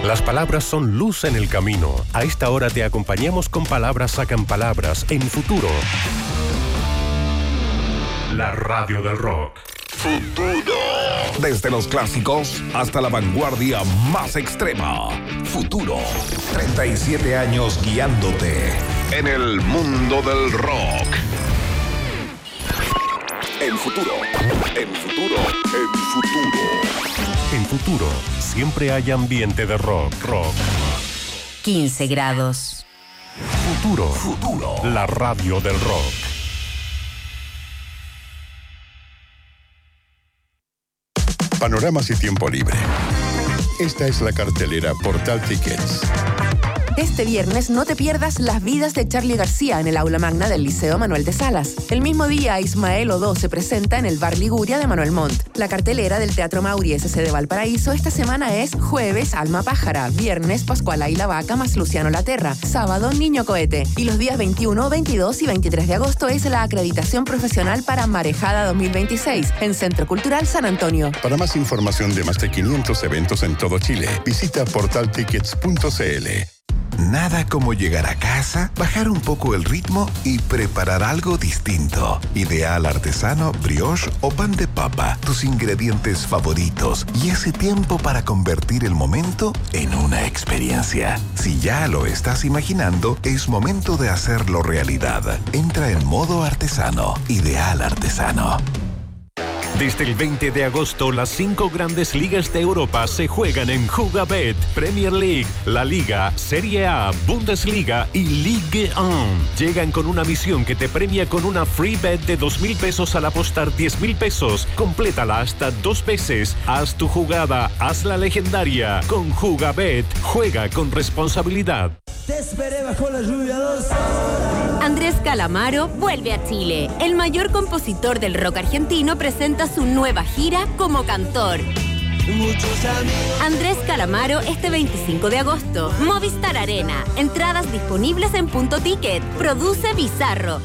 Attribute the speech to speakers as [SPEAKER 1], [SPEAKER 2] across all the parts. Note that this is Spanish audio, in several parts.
[SPEAKER 1] Las palabras son luz en el camino. A esta hora te acompañamos con Palabras Sacan Palabras en Futuro. La radio del rock.
[SPEAKER 2] Futuro. Desde los clásicos hasta la vanguardia más extrema. Futuro. 37 años guiándote en el mundo del rock. En Futuro. En Futuro. En Futuro.
[SPEAKER 1] En Futuro, siempre hay ambiente de rock.
[SPEAKER 3] 15 grados.
[SPEAKER 1] Futuro. La radio del rock.
[SPEAKER 4] Panoramas y tiempo libre. Esta es la cartelera Portal Tickets.
[SPEAKER 5] Este viernes no te pierdas Las vidas de Charly García en el aula magna del Liceo Manuel de Salas. El mismo día, Ismael Odó se presenta en el Bar Liguria de Manuel Montt. La cartelera del Teatro Mauri SC de Valparaíso esta semana es jueves, Alma Pájara, viernes, Pascuala y la Vaca más Luciano Laterra, sábado, Niño Cohete. Y los días 21, 22 y 23 de agosto es la acreditación profesional para Marejada 2026 en Centro Cultural San Antonio.
[SPEAKER 4] Para más información de más de 500 eventos en todo Chile, visita portaltickets.cl.
[SPEAKER 6] Nada como llegar a casa, bajar un poco el ritmo y preparar algo distinto. Ideal artesano, brioche o pan de papa, tus ingredientes favoritos y ese tiempo para convertir el momento en una experiencia. Si ya lo estás imaginando, es momento de hacerlo realidad. Entra en modo artesano. Ideal artesano.
[SPEAKER 1] Desde el 20 de agosto, las 5 grandes ligas de Europa se juegan en Jugabet, Premier League, La Liga, Serie A, Bundesliga y Ligue 1. Llegan con una misión que te premia con una free bet de 2,000 pesos al apostar 10,000 pesos. Complétala hasta 2 veces. Haz tu jugada, hazla legendaria. Con Jugabet, juega con responsabilidad.
[SPEAKER 7] Te esperé bajo la lluvia 2 horas.
[SPEAKER 3] Andrés Calamaro vuelve a Chile. El mayor compositor del rock argentino presenta su nueva gira como cantor. Andrés Calamaro este 25 de agosto. Movistar Arena. Entradas disponibles en Punto Ticket. Produce Bizarro.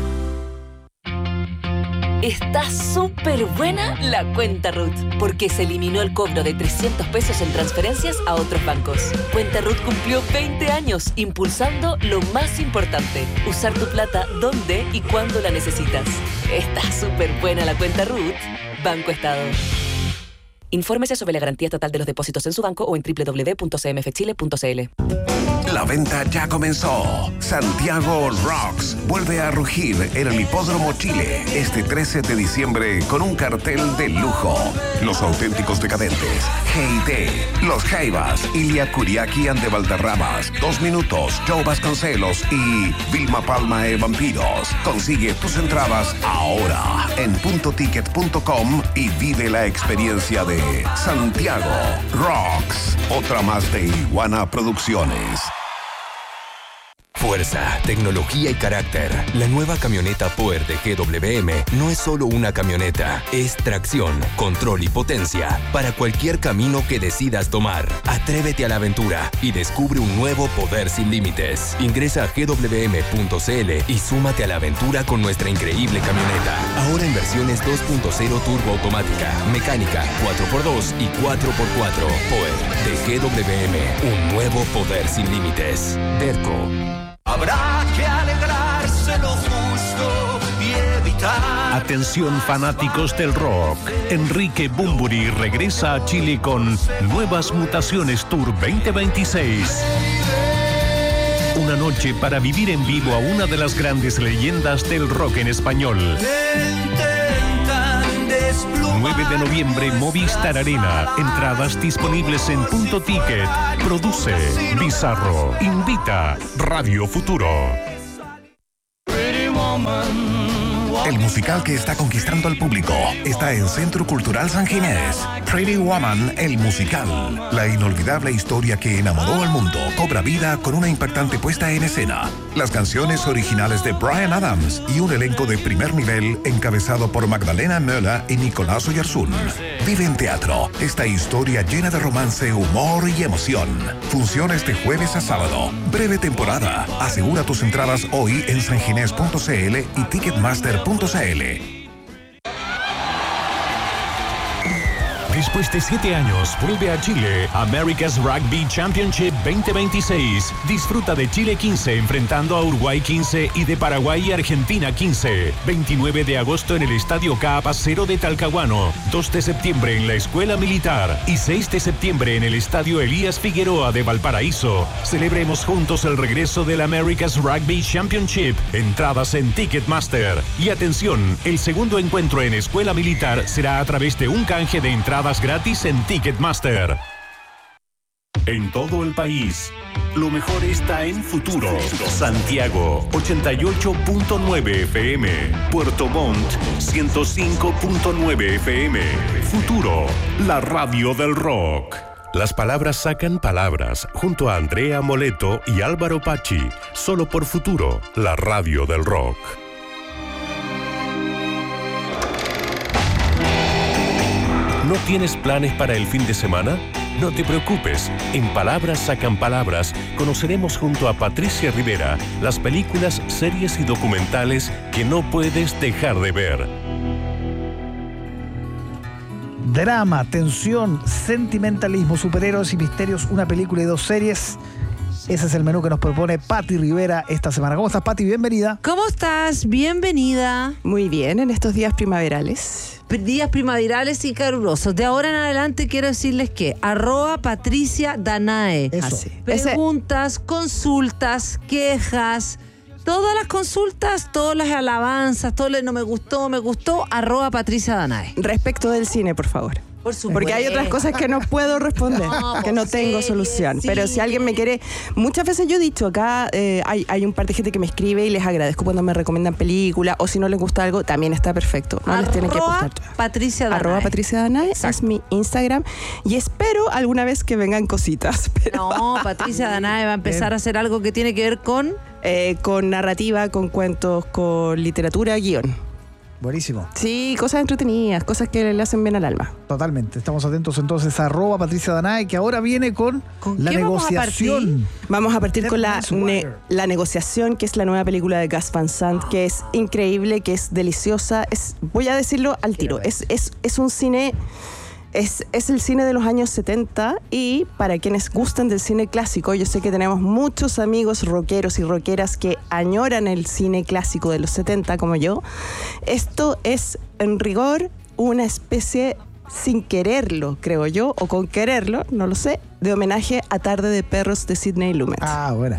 [SPEAKER 8] Está súper buena la cuenta RUT, porque se eliminó el cobro de 300 pesos en transferencias a otros bancos. Cuenta RUT cumplió 20 años impulsando lo más importante, usar tu plata donde y cuando la necesitas. Está súper buena la cuenta RUT. Banco Estado. Infórmese sobre la garantía estatal de los depósitos en su banco o en www.cmfchile.cl.
[SPEAKER 2] La venta ya comenzó. Santiago Rocks vuelve a rugir en el Hipódromo Chile este 13 de diciembre con un cartel de lujo. Los Auténticos Decadentes, G&T, Los Jaivas, Ilia Kuriaki and the Valderramas, 2 Minutos, Joe Vasconcelos y Vilma Palma e Vampiros. Consigue tus entradas ahora en puntoticket.com y vive la experiencia de Santiago Rocks. Otra más de Iguana Producciones.
[SPEAKER 9] Fuerza, tecnología y carácter. La nueva camioneta Power de GWM no es solo una camioneta, es tracción, control y potencia para cualquier camino que decidas tomar. Atrévete a la aventura y descubre un nuevo poder sin límites. Ingresa a gwm.cl y súmate a la aventura con nuestra increíble camioneta. Ahora en versiones 2.0 turbo automática, mecánica, 4x2 y 4x4. Power de GWM, un nuevo poder sin límites. Derco.
[SPEAKER 7] Habrá que alegrarse lo justo y evitar.
[SPEAKER 1] Atención fanáticos del rock. Enrique Bunbury regresa a Chile con Nuevas Mutaciones Tour 2026. Una noche para vivir en vivo a una de las grandes leyendas del rock en español. 9 de noviembre, Movistar Arena. Entradas disponibles en Punto Ticket. Produce Bizarro. Invita Radio Futuro.
[SPEAKER 2] El musical que está conquistando al público está en Centro Cultural San Ginés. Pretty Woman, el musical. La inolvidable historia que enamoró al mundo cobra vida con una impactante puesta en escena. Las canciones originales de Bryan Adams y un elenco de primer nivel encabezado por Magdalena Möller y Nicolás Oyarzún. Vive en teatro esta historia llena de romance, humor y emoción. Funciones de jueves a sábado. Breve temporada. Asegura tus entradas hoy en sanginés.cl y ticketmaster.cl.
[SPEAKER 1] Después de 7 años, vuelve a Chile America's Rugby Championship 2026. Disfruta de Chile 15 enfrentando a Uruguay 15 y de Paraguay y Argentina 15. 29 de agosto en el Estadio Caapacero de Talcahuano. 2 de septiembre en la Escuela Militar. Y 6 de septiembre en el Estadio Elías Figueroa de Valparaíso. Celebremos juntos el regreso del America's Rugby Championship. Entradas en Ticketmaster. Y atención, el segundo encuentro en Escuela Militar será a través de un canje de entradas gratis en Ticketmaster. En todo el país, lo mejor está en Futuro. Santiago, 88.9 FM. Puerto Montt, 105.9 FM. Futuro, la radio del rock. Las palabras sacan palabras, junto a Andrea Moleto y Álvaro Pachi, solo por Futuro, la radio del rock. ¿No tienes planes para el fin de semana? No te preocupes, en Palabras Sacan Palabras conoceremos junto a Patricia Rivera las películas, series y documentales que no puedes dejar de ver.
[SPEAKER 10] Drama, tensión, sentimentalismo, superhéroes y misterios, una película y 2 series. Ese es el menú que nos propone Pati Rivera esta semana. ¿Cómo estás, Pati? Bienvenida.
[SPEAKER 11] ¿Cómo estás? Bienvenida.
[SPEAKER 12] Muy bien, en estos días primaverales.
[SPEAKER 11] Días primaverales y calurosos. De ahora en adelante quiero decirles que @Patricia Danae.
[SPEAKER 10] Eso.
[SPEAKER 11] Preguntas, consultas, quejas, todas las consultas, todas las alabanzas, todo el no me gustó, @Patricia Danae.
[SPEAKER 12] Respecto del cine, por favor.
[SPEAKER 11] Por supuesto.
[SPEAKER 12] Porque hay otras cosas que no puedo responder, que no tengo solución.
[SPEAKER 11] Sí.
[SPEAKER 12] Pero si alguien me quiere... Muchas veces yo he dicho acá, hay un par de gente que me escribe y les agradezco cuando me recomiendan películas, o si no les gusta algo, también está perfecto. No les tienen que gustar.
[SPEAKER 11] Patricia Danae.
[SPEAKER 12] Patricia Danae es mi Instagram. Y espero alguna vez que vengan cositas. Pero...
[SPEAKER 11] No, Patricia Danae va a empezar a hacer algo que tiene que ver con
[SPEAKER 12] narrativa, con cuentos, con literatura, guión.
[SPEAKER 10] Buenísimo.
[SPEAKER 12] Sí, cosas entretenidas, cosas que le hacen bien al alma.
[SPEAKER 10] Totalmente. Estamos atentos entonces a @Patricia Danae, que ahora viene con la negociación.
[SPEAKER 12] Vamos a partir con la negociación, que es la nueva película de Gus Van Sant, que es increíble, que es deliciosa. Voy a decirlo al tiro. Es un cine... Es el cine de los años 70 y para quienes gustan del cine clásico, yo sé que tenemos muchos amigos rockeros y rockeras que añoran el cine clásico de los 70 como yo. Esto es en rigor una especie, sin quererlo, creo yo, o con quererlo, no lo sé, de homenaje a Tarde de Perros de Sidney Lumet.
[SPEAKER 10] Ah, bueno.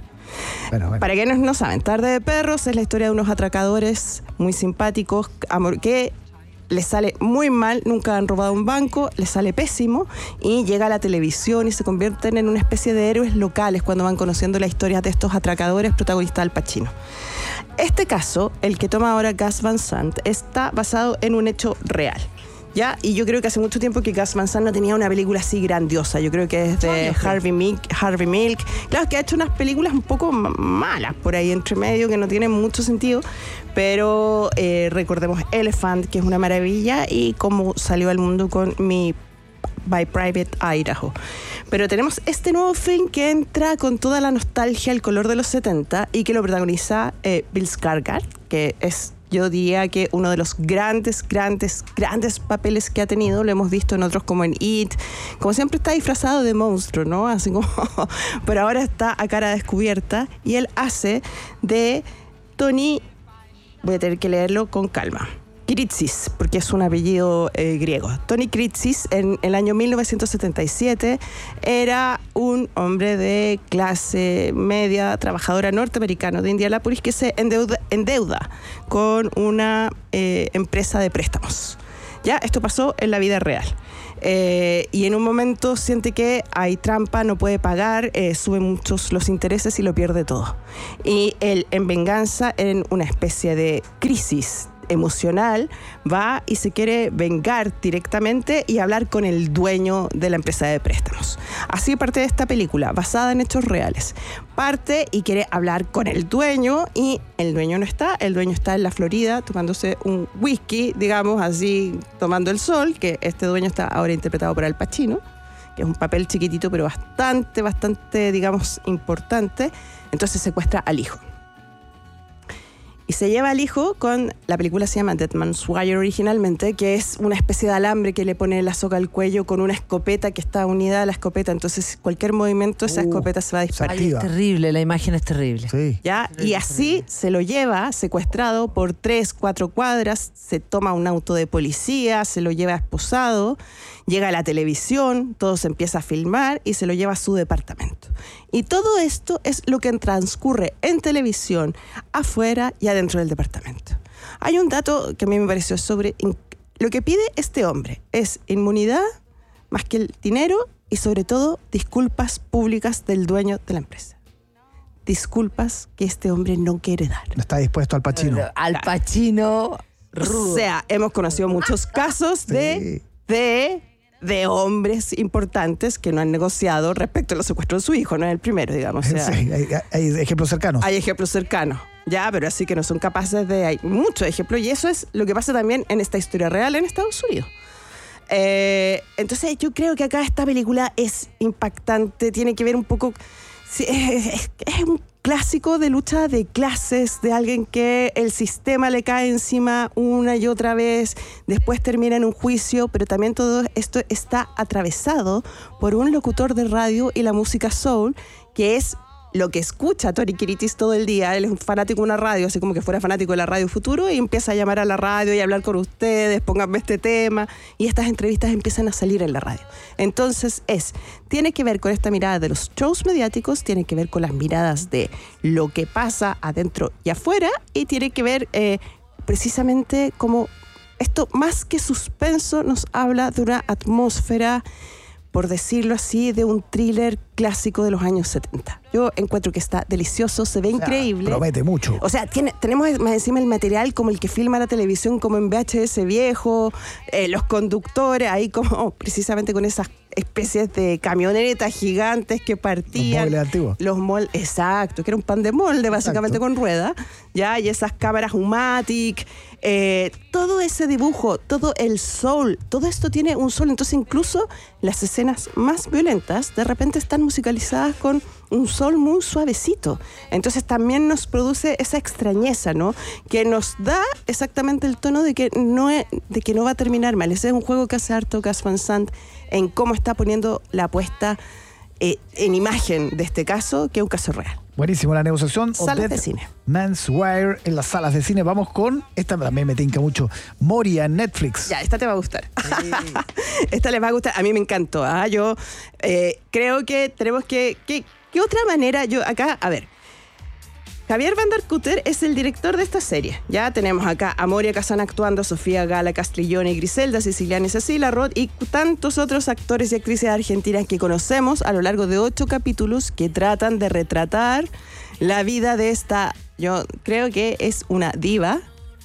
[SPEAKER 12] Para quienes no saben, Tarde de Perros es la historia de unos atracadores muy simpáticos que les sale muy mal, nunca han robado un banco, les sale pésimo y llega a la televisión y se convierten en una especie de héroes locales cuando van conociendo la historia de estos atracadores, protagonista Al Pacino. Este caso, el que toma ahora Gus Van Sant, está basado en un hecho real. ¿Ya? Y yo creo que hace mucho tiempo que Gus Van Sant no tenía una película así grandiosa. Yo creo que es de Harvey Milk. Claro, que ha hecho unas películas un poco malas por ahí entre medio, que no tienen mucho sentido, pero recordemos Elephant, que es una maravilla, y cómo salió al mundo con mi By Private Idaho. Pero tenemos este nuevo film que entra con toda la nostalgia, el color de los 70, y que lo protagoniza Bill Skarsgård, que es, yo diría que uno de los grandes papeles que ha tenido. Lo hemos visto en otros como en It. Como siempre está disfrazado de monstruo, ¿no? Así como... Pero ahora está a cara descubierta y él hace de Tony... Voy a tener que leerlo con calma. Kritsis, porque es un apellido griego. Tony Kritsis, en el año 1977, era un hombre de clase media, trabajadora norteamericano de Indianápolis, que se endeuda con una empresa de préstamos. Ya, esto pasó en la vida real. Y en un momento siente que hay trampa, no puede pagar, suben muchos los intereses y lo pierde todo. Y él, en venganza, en una especie de crisis emocional, va y se quiere vengar directamente y hablar con el dueño de la empresa de préstamos. Así parte de esta película, basada en hechos reales. Parte y quiere hablar con el dueño y el dueño no está. El dueño está en la Florida tomándose un whisky, digamos así, tomando el sol, que este dueño está ahora interpretado por Al Pacino, que es un papel chiquitito pero bastante, digamos, importante. Entonces secuestra al hijo. Y se lleva al hijo con, la película se llama Dead Man's Wire originalmente, que es una especie de alambre que le pone la soga al cuello con una escopeta que está unida a la escopeta. Entonces cualquier movimiento esa escopeta se va a disparar.
[SPEAKER 11] Ay, es terrible, la imagen es terrible.
[SPEAKER 10] Sí.
[SPEAKER 12] ¿Ya? Y así se lo lleva secuestrado por 3-4 cuadras, se toma un auto de policía, se lo lleva esposado, llega a la televisión, todo se empieza a filmar y se lo lleva a su departamento. Y todo esto es lo que transcurre en televisión, afuera y adentro del departamento. Hay un dato que a mí me pareció sobre lo que pide este hombre es inmunidad más que el dinero y sobre todo disculpas públicas del dueño de la empresa. Disculpas que este hombre no quiere dar.
[SPEAKER 10] No está dispuesto Al Pacino.
[SPEAKER 11] Al Pacino rudo.
[SPEAKER 12] O sea, hemos conocido muchos casos de hombres importantes que no han negociado respecto a los secuestros de su hijo, no es el primero, digamos. O sea,
[SPEAKER 10] Sí, hay ejemplos cercanos.
[SPEAKER 12] hay ejemplos cercanos, ya, pero así que no son capaces de... Hay muchos ejemplos y eso es lo que pasa también en esta historia real en Estados Unidos. Entonces yo creo que acá esta película es impactante, tiene que ver un poco... Sí, es un clásico de lucha de clases, de alguien que el sistema le cae encima una y otra vez, después termina en un juicio, pero también todo esto está atravesado por un locutor de radio y la música soul, que es lo que escucha Tony Kiritis todo el día. Él es un fanático de una radio, así como que fuera fanático de la Radio Futuro, y empieza a llamar a la radio y a hablar con ustedes, pónganme este tema, y estas entrevistas empiezan a salir en la radio. Entonces tiene que ver con esta mirada de los shows mediáticos, tiene que ver con las miradas de lo que pasa adentro y afuera, y tiene que ver precisamente como esto, más que suspenso, nos habla de una atmósfera, por decirlo así, de un thriller clásico de los años 70. Yo encuentro que está delicioso, se ve increíble.
[SPEAKER 10] Promete mucho.
[SPEAKER 12] O sea, tenemos más encima el material como el que filma la televisión, como en VHS viejo, los conductores ahí como precisamente con esas especies de camionetas gigantes que partían.
[SPEAKER 10] Los moldes antiguos.
[SPEAKER 12] Los moldes, exacto, que era un pan de molde básicamente con rueda, ya, y esas cámaras Humatic, todo ese dibujo, todo el sol, todo esto tiene un sol. Entonces incluso las escenas más violentas de repente están musicalizadas con un sol muy suavecito. Entonces también nos produce esa extrañeza, ¿no? Que nos da exactamente el tono de que no va a terminar mal. Ese es un juego que hace harto Gus Van Sant en cómo está poniendo la puesta en imagen de este caso, que es un caso real.
[SPEAKER 10] Buenísimo, la negociación.
[SPEAKER 12] Salas de cine.
[SPEAKER 10] Man's Wire en las salas de cine. Vamos con, esta también me tinca mucho, Moria en Netflix.
[SPEAKER 12] Ya, esta te va a gustar. Sí. Esta les va a gustar. A mí me encantó. Yo creo que tenemos que... ¿Qué otra manera? Yo acá, a ver, Javier Van der Kutter es el director de esta serie. Ya tenemos acá a Moria Kazan actuando, Sofía Gala Castrilloni, Griselda Siciliani, Cecilia Roth y tantos otros actores y actrices argentinas que conocemos a lo largo de 8 capítulos que tratan de retratar la vida de esta, yo creo que es una diva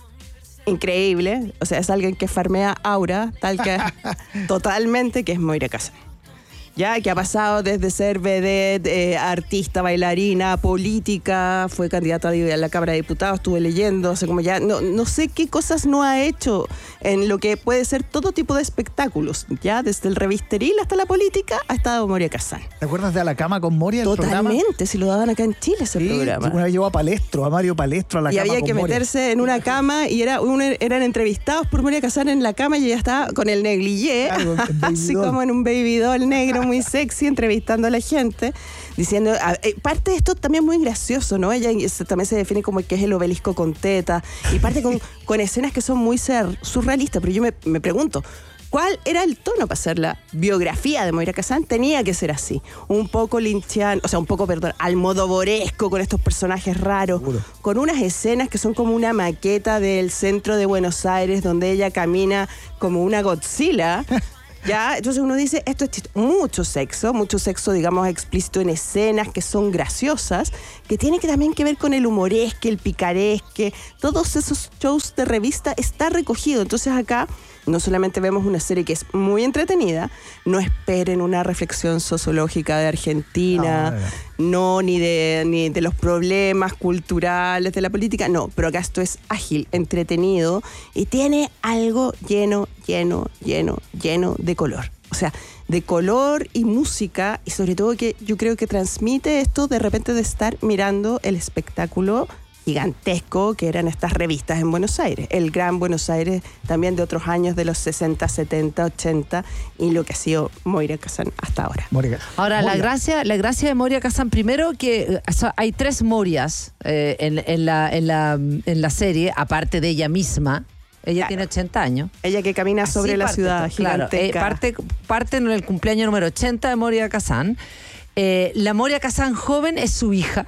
[SPEAKER 12] increíble, o sea, es alguien que farmea aura, tal que totalmente, que es Moira Kazan. Ya, que ha pasado desde ser vedette, artista, bailarina, política, fue candidata a la Cámara de Diputados, estuve leyendo, o sea, como ya no sé qué cosas no ha hecho en lo que puede ser todo tipo de espectáculos, ya, desde el revisteril hasta la política, ha estado Moria Kazan.
[SPEAKER 10] ¿Te acuerdas de A la Cama con Moria?
[SPEAKER 12] Totalmente, si lo daban acá en Chile ese programa.
[SPEAKER 10] Una vez llevó a Palestro, a Mario Palestro a la
[SPEAKER 12] y
[SPEAKER 10] cama con
[SPEAKER 12] había que
[SPEAKER 10] Moria.
[SPEAKER 12] meterse en una cama y eran entrevistados por Moria Kazan en la cama y ella estaba con el negligé,
[SPEAKER 10] Claro,
[SPEAKER 12] así como en un baby doll negro muy sexy, entrevistando a la gente, diciendo, parte de esto también muy gracioso, ¿no? Ella también se define como que es el obelisco con teta, y parte con escenas que son muy surrealistas, pero yo me pregunto, ¿cuál era el tono para hacer la biografía de Moira Kazan? Tenía que ser así, un poco linchiano, o sea, un poco, perdón, almodovoresco, con estos personajes raros, seguro, con unas escenas que son como una maqueta del centro de Buenos Aires, donde ella camina como una Godzilla. Ya, entonces uno dice, esto es mucho sexo, digamos, explícito en escenas que son graciosas, que tiene que también que ver con el humoresque, el picaresque, todos esos shows de revista está recogido. Entonces acá no solamente vemos una serie que es muy entretenida, no esperen una reflexión sociológica de Argentina, ni de los problemas culturales de la política, no, pero acá esto es ágil, entretenido y tiene algo lleno de color. O sea, de color y música, y sobre todo que yo creo que transmite esto de repente de estar mirando el espectáculo gigantesco que eran estas revistas en Buenos Aires. El Gran Buenos Aires también de otros años de los 60, 70, 80 y lo que ha sido Moira Kazan hasta ahora.
[SPEAKER 11] Ahora, la gracia de Moria Kazan, primero que hay 3 Morias en la serie, aparte de ella misma. Ella tiene 80 años.
[SPEAKER 12] Ella que camina sobre la ciudad gigantesca.
[SPEAKER 11] Parte en el cumpleaños número 80 de Moria Kazan. La Moria Kazan joven es su hija.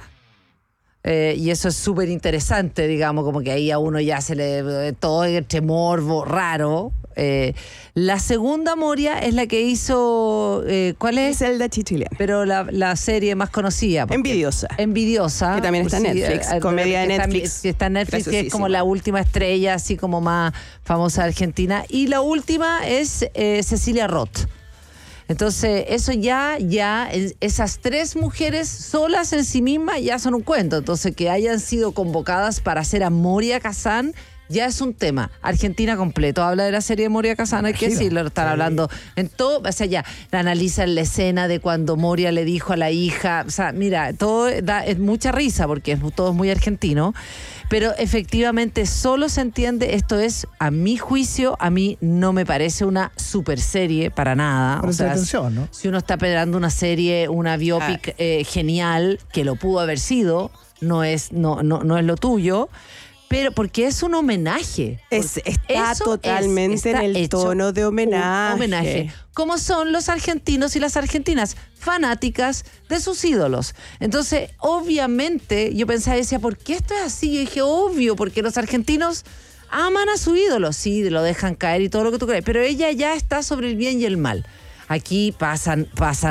[SPEAKER 11] Y eso es súper interesante, digamos, como que ahí a uno ya se le... todo este morbo raro. La segunda Moria es la que hizo... ¿cuál es?
[SPEAKER 12] Zelda Chichilian.
[SPEAKER 11] Pero la serie más conocida.
[SPEAKER 12] Envidiosa.
[SPEAKER 11] Envidiosa.
[SPEAKER 12] Que también está en Netflix. Comedia de Netflix.
[SPEAKER 11] Que está en Netflix, que es como la última estrella, así como más famosa de Argentina. Y la última es Cecilia Roth. Entonces, eso ya, esas 3 mujeres solas en sí mismas ya son un cuento. Entonces, que hayan sido convocadas para hacer a Moria Kazan ya es un tema. Argentina completo habla de la serie de Moria Kazan, hay que decirlo, lo están hablando en todo, o sea, ya analizan la escena de cuando Moria le dijo a la hija, o sea, mira, todo es mucha risa porque todo es muy argentino. Pero efectivamente solo se entiende, esto es, a mi juicio, a mí no me parece una super serie para nada.
[SPEAKER 10] O sea, atención, ¿no?
[SPEAKER 11] Si uno está esperando una serie, una biopic genial, que lo pudo haber sido, no es lo tuyo, pero porque es un homenaje.
[SPEAKER 12] Está totalmente en el tono de homenaje.
[SPEAKER 11] Como son los argentinos y las argentinas, fanáticas de sus ídolos. Entonces, obviamente, yo pensaba y decía, ¿por qué esto es así? Yo dije, obvio, porque los argentinos aman a su ídolo. Sí, lo dejan caer y todo lo que tú crees, pero ella ya está sobre el bien y el mal. Aquí pasan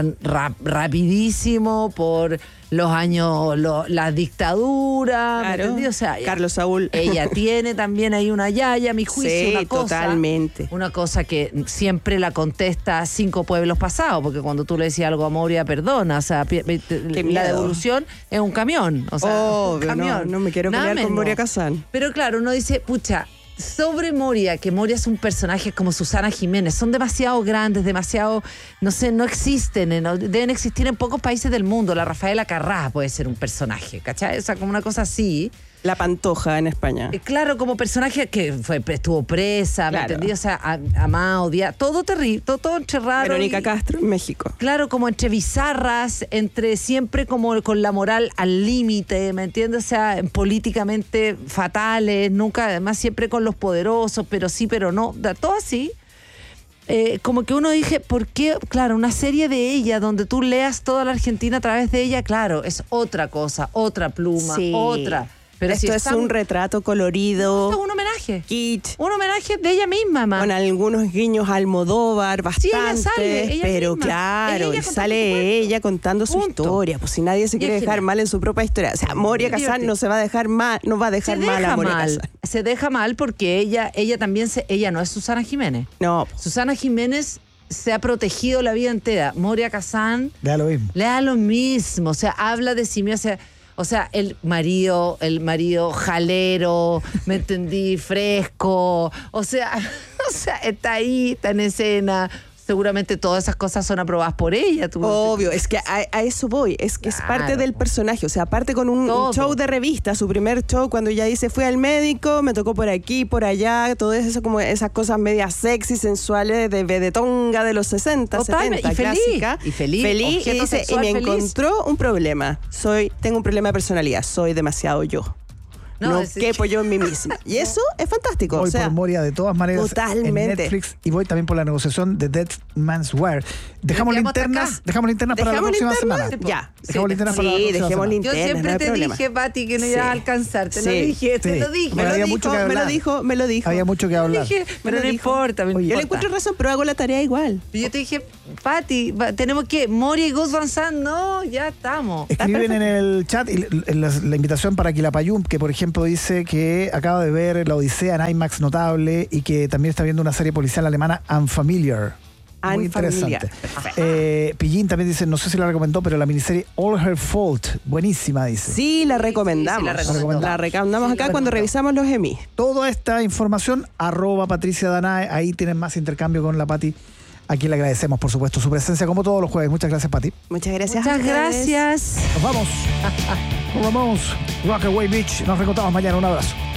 [SPEAKER 11] rapidísimo por los años, la dictadura,
[SPEAKER 12] claro.
[SPEAKER 11] ¿me o sea,
[SPEAKER 12] Carlos Saúl.
[SPEAKER 11] Ella tiene también ahí una yaya, a mi juicio,
[SPEAKER 12] sí,
[SPEAKER 11] una cosa.
[SPEAKER 12] Totalmente.
[SPEAKER 11] Una cosa que siempre la contesta 5 pueblos pasados, porque cuando tú le decías algo a Moria, perdona, o sea, la devolución es un camión. O sea,
[SPEAKER 12] obvio,
[SPEAKER 11] un camión.
[SPEAKER 12] No me quiero pelear con Moria Kazan.
[SPEAKER 11] Pero claro, uno dice, pucha, sobre Moria, que Moria es un personaje como Susana Jiménez, son demasiado grandes, demasiado, no sé, no existen, deben existir en pocos países del mundo. La Rafaela Carrá puede ser un personaje, ¿cachai? O sea, como una cosa así.
[SPEAKER 12] La Pantoja en España.
[SPEAKER 11] Claro, como personaje que estuvo presa, claro. ¿Me entendí? O sea, amada, odiada, todo terrible, todo entre raro.
[SPEAKER 12] Verónica Castro en México.
[SPEAKER 11] Claro, como entre bizarras, entre siempre como con la moral al límite, ¿me entiendes? O sea, políticamente fatales, nunca, además siempre con los poderosos, pero sí, pero no, todo así. Como que uno dije, ¿por qué? Claro, una serie de ella donde tú leas toda la Argentina a través de ella, claro, es otra cosa, otra pluma,
[SPEAKER 12] sí.
[SPEAKER 11] Otra. Pero
[SPEAKER 12] esto es un retrato colorido.
[SPEAKER 11] Esto es un homenaje.
[SPEAKER 12] Kitsch.
[SPEAKER 11] Un homenaje de ella misma, man.
[SPEAKER 12] Con algunos guiños a Almodóvar, bastante. Sí, ella sale, pero misma. Claro, ella sale ella contando su historia. Pues si nadie se quiere dejar mal en su propia historia. O sea, Moria Kazan no se va a dejar mal, no va a dejar mal a Moria Kazan.
[SPEAKER 11] Se deja mal porque ella también ella no es Susana Jiménez.
[SPEAKER 12] No.
[SPEAKER 11] Susana Jiménez se ha protegido la vida entera. Moria Kazan
[SPEAKER 10] le da lo mismo.
[SPEAKER 11] Le da lo mismo. O sea, habla de sí misma. O sea, el marido jalero, ¿me entendí? Fresco. O sea, está ahí, está en escena. Seguramente todas esas cosas son aprobadas por ella.
[SPEAKER 12] Obvio, es que a eso voy. Es que claro. Es parte del personaje. O sea, aparte con un show de revista, su primer show, cuando ella dice, fui al médico, me tocó por aquí, por allá, todo eso, como esas cosas medias sexy, sensuales, de vedetonga de los 60, totalmente, 70, clásica.
[SPEAKER 11] Y feliz.
[SPEAKER 12] Y dice, y me encontró un problema. Tengo un problema de personalidad. Soy demasiado yo. No quepo yo en mí misma. Y eso es fantástico.
[SPEAKER 10] Voy por Moria de todas maneras
[SPEAKER 12] totalmente.
[SPEAKER 10] En Netflix y voy también por la negociación de Dead Man's Wear. Dejamos linternas para la próxima semana.
[SPEAKER 12] Ya.
[SPEAKER 10] Dejamos linternas para la próxima semana.
[SPEAKER 12] Dejemos linternas.
[SPEAKER 11] Yo siempre te dije, Pati, que no iba a alcanzar. Te lo dije, te lo dije.
[SPEAKER 12] Me lo dijo.
[SPEAKER 10] Había mucho que hablar.
[SPEAKER 11] Pero no importa.
[SPEAKER 12] Yo le encuentro razón, pero hago la tarea igual.
[SPEAKER 11] Yo te dije, Pati, tenemos que Moria y Gus Van Sant, no, ya estamos.
[SPEAKER 10] Escriben en el chat la invitación para Quilapayún, que por ejemplo dice que acaba de ver La Odisea en IMAX notable y que también está viendo una serie policial alemana, Unfamiliar. Muy interesante. Pillín también dice, no sé si la recomendó, pero la miniserie All Her Fault, buenísima, dice.
[SPEAKER 12] Sí, la recomendamos. La recomendamos acá cuando revisamos los Emmy.
[SPEAKER 10] Toda esta información, @Patricia Danae, ahí tienen más intercambio con la Pati Aquí le agradecemos, por supuesto, su presencia como todos los jueves. Muchas gracias, Pati.
[SPEAKER 12] Muchas gracias.
[SPEAKER 11] Muchas gracias.
[SPEAKER 10] Nos vamos. Nos vamos. Rockaway Beach. Nos reencontramos mañana. Un abrazo.